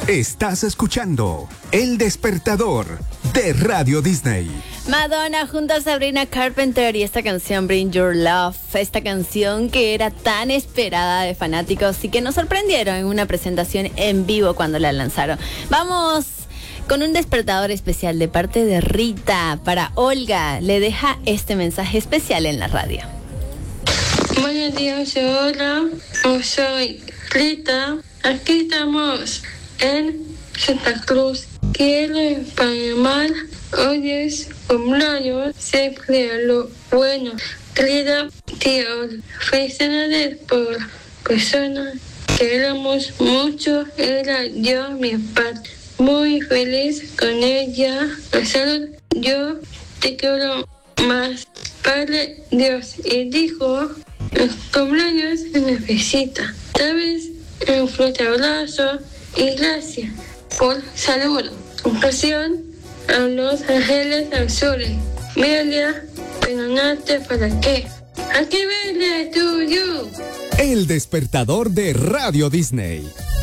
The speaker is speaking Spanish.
Estás escuchando El Despertador de Radio Disney. Madonna junto a Sabrina Carpenter y esta canción Bring Your Love, esta canción que era tan esperada de fanáticos y que nos sorprendieron en una presentación en vivo cuando la lanzaron. Vamos con un despertador especial de parte de Rita para Olga. Le deja este mensaje especial en la radio. Buenos días, hola, soy Rita. Aquí estamos en Santa Cruz. Quiero informar, hoy es cumpleaños, siempre lo bueno. Querida tía, felicidades por persona que éramos mucho, era yo, mi padre. Muy feliz con ella. La salud, yo te quiero más. Padre Dios, y dijo, los cumpleaños se necesita. Sabes, un fuerte abrazo y gracias por salud. Compasión a los ángeles azules. Media, perdonarte para qué. Happy birthday to you. El Despertador de Radio Disney.